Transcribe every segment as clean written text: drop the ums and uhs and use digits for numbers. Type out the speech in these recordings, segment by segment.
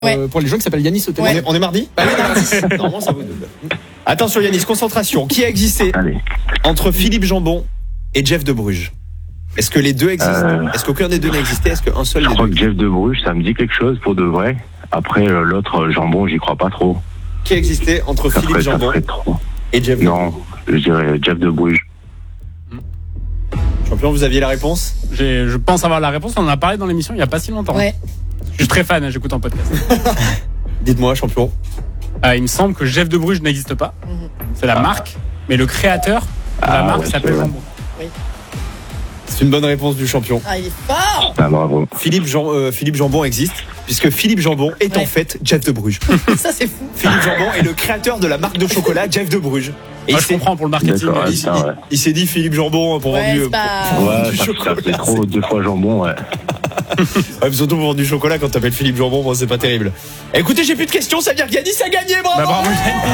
pour les gens qui s'appellent Yanis au téléphone. On est mardi? Normalement, ça vaut double. Attention Yanis, concentration. Qui a existé entre Philippe Jambon et Jeff de Bruges? Est-ce que les deux existent? Est-ce qu'aucun des deux n'a existé? Est-ce qu'un seul Je des crois deux? que Jeff de Bruges, ça me dit quelque chose pour de vrai. Après, l'autre, Jambon, j'y crois pas trop. Qui a existé entre Philippe Ça Jambon ferait trop. et Jeff de Bruges? Non, je dirais Jeff de Bruges. Champion, vous aviez la réponse? Je pense avoir la réponse. On en a parlé dans l'émission il y a pas si longtemps. Ouais. Je suis très fan, j'écoute en podcast. Dites-moi, champion. Il me semble que Jeff de Bruges n'existe pas. C'est la marque, mais le créateur de la marque s'appelle Jambon. C'est une bonne réponse du champion. Ah, il est fort. Ah, bravo. Philippe Jambon existe, puisque Philippe Jambon est en fait Jeff de Bruges. Ça, c'est fou. Philippe Jambon est le créateur de la marque de chocolat Jeff de Bruges. Et Moi, je comprends pour le marketing. D'accord, il s'est dit Philippe Jambon pour vendre Ouais, c'est pas... Ouais, du ça chocolat. fait trop, 2 fois Jambon, ouais. Ouais, surtout pour vendre du chocolat quand t'appelles Philippe Jambon, bon, c'est pas terrible. Écoutez, j'ai plus de questions, ça veut dire que Yanis a gagné, bravo! Bravo Yanis.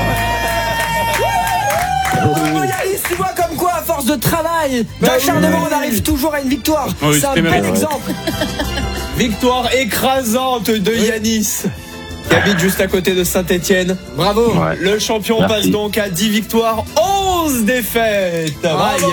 Yanis, tu vois comme quoi, à force de travail, d'acharnement, on arrive toujours à une victoire. Oui, c'est un c'était bel mérité. exemple. Victoire écrasante de Yanis, qui habite juste à côté de Saint-Etienne. Bravo. Ouais. Le champion Merci. passe donc à 10 victoires, 11 défaites. Bravo.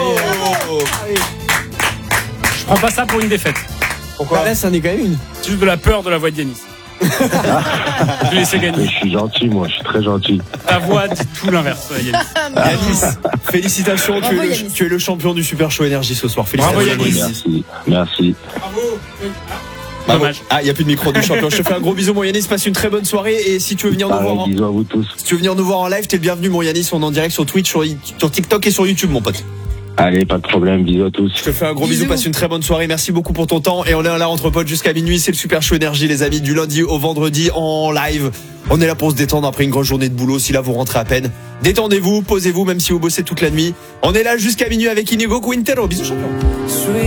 Je prends pas ça pour une défaite. Pourquoi? Là, ça en est quand même une. C'est juste de la peur de la voix de Yanis. Je l'ai laissé Mais gagner. je suis gentil, moi, je suis très gentil. Ta voix dit tout l'inverse, Yanis. Yanis, félicitations, Bravo, tu Yanis. es le champion du Super Show Énergie ce soir. Félicitations. Bravo, Yanis. Merci. Merci. Bravo. Dommage. Ah, il n'y a plus de micro du champion. Je te fais un gros bisou, mon Yanis. Passe une très bonne soirée. Et si tu veux venir nous voir, Pareil, bisous à vous tous. si tu veux venir nous voir en live, t'es le bienvenu, mon Yanis. On est en direct sur Twitch, sur TikTok et sur YouTube, mon pote. Allez, pas de problème, bisous à tous. Je te fais un gros bisou. Bisous. Passe une très bonne soirée. Merci beaucoup pour ton temps. Et on est là entre potes jusqu'à minuit. C'est le Super Show Énergie, les amis, du lundi au vendredi en live. On est là pour se détendre après une grosse journée de boulot. Si là vous rentrez à peine, détendez-vous, posez-vous, même si vous bossez toute la nuit. On est là jusqu'à minuit avec Inigo Quintero. Bisous, champion.